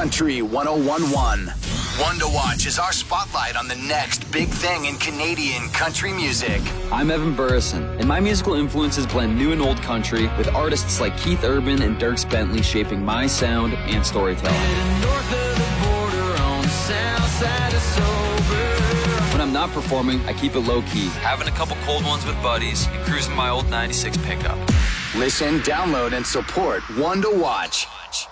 Country 101.1. One to Watch is our spotlight on the next big thing in Canadian country music. I'm Evan Burrison, and my musical influences blend new and old country with artists like Keith Urban and Dierks Bentley shaping my sound and storytelling. When I'm not performing, I keep it low-key, having a couple cold ones with buddies and cruising my old 96 pickup. Listen, download, and support One to Watch.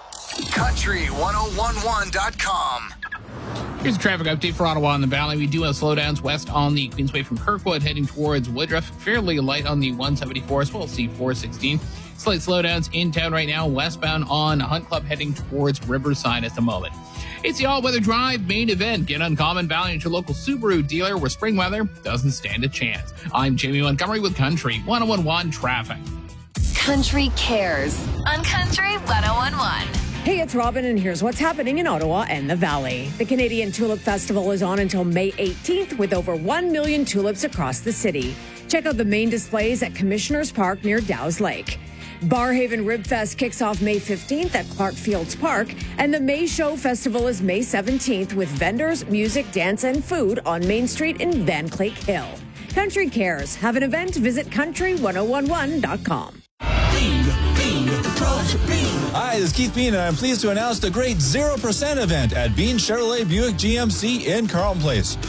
Country1011.com. Here's a traffic update for Ottawa and the Valley. We do have slowdowns west on the Queensway from Kirkwood heading towards Woodruff. Fairly light on the 174 as well as C416. Slight slowdowns in town right now, westbound on Hunt Club heading towards Riverside at the moment. It's the all-weather drive main event. Get Uncommon Valley at your local Subaru dealer where spring weather doesn't stand a chance. I'm Jamie Montgomery with Country 101.1 Traffic. Country Cares on Country 101.1. Hey, it's Robin, and here's what's happening in Ottawa and the Valley. The Canadian Tulip Festival is on until May 18th with over 1 million tulips across the city. Check out the main displays at Commissioners Park near Dow's Lake. Barhaven Rib Fest kicks off May 15th at Clark Fields Park, and the May Show Festival is May 17th with vendors, music, dance, and food on Main Street in Van Clayk Hill. Country Cares. Have an event? Visit country1011.com. Hi, this is Keith Bean, and I'm pleased to announce the great 0% event at Bean Chevrolet Buick GMC in Carlton Place.